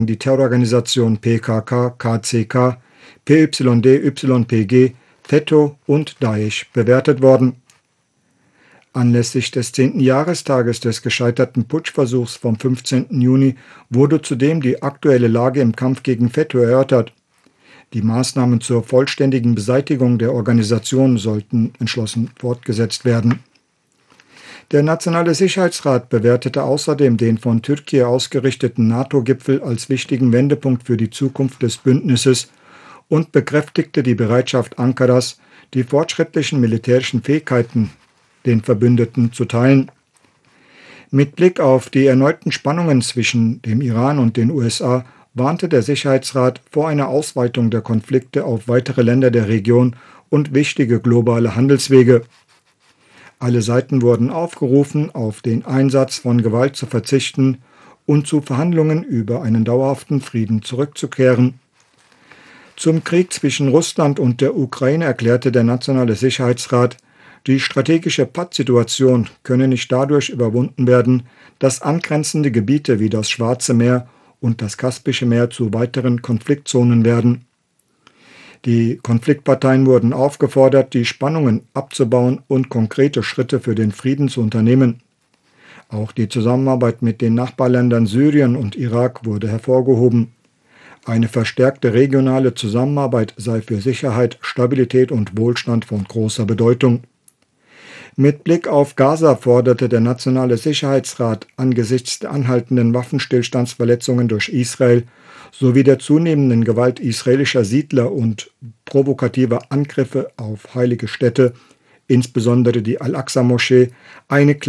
die Terrororganisationen PKK, KCK, PYD, YPG, FETÖ und Daesh bewertet worden. Anlässlich des 10. Jahrestages des gescheiterten Putschversuchs vom 15. Juni wurde zudem die aktuelle Lage im Kampf gegen FETÖ erörtert. Die Maßnahmen zur vollständigen Beseitigung der Organisation sollten entschlossen fortgesetzt werden. Der Nationale Sicherheitsrat bewertete außerdem den von Türkei ausgerichteten NATO-Gipfel als wichtigen Wendepunkt für die Zukunft des Bündnisses und bekräftigte die Bereitschaft Ankaras, die fortschrittlichen militärischen Fähigkeiten den Verbündeten zu teilen. Mit Blick auf die erneuten Spannungen zwischen dem Iran und den USA warnte der Sicherheitsrat vor einer Ausweitung der Konflikte auf weitere Länder der Region und wichtige globale Handelswege. Alle Seiten wurden aufgerufen, auf den Einsatz von Gewalt zu verzichten und zu Verhandlungen über einen dauerhaften Frieden zurückzukehren. Zum Krieg zwischen Russland und der Ukraine erklärte der Nationale Sicherheitsrat, die strategische Pattsituation könne nicht dadurch überwunden werden, dass angrenzende Gebiete wie das Schwarze Meer und das Kaspische Meer zu weiteren Konfliktzonen werden. Die Konfliktparteien wurden aufgefordert, die Spannungen abzubauen und konkrete Schritte für den Frieden zu unternehmen. Auch die Zusammenarbeit mit den Nachbarländern Syrien und Irak wurde hervorgehoben. Eine verstärkte regionale Zusammenarbeit sei für Sicherheit, Stabilität und Wohlstand von großer Bedeutung. Mit Blick auf Gaza forderte der Nationale Sicherheitsrat angesichts der anhaltenden Waffenstillstandsverletzungen durch Israel sowie der zunehmenden Gewalt israelischer Siedler und provokativer Angriffe auf heilige Städte, insbesondere die Al-Aqsa-Moschee, eine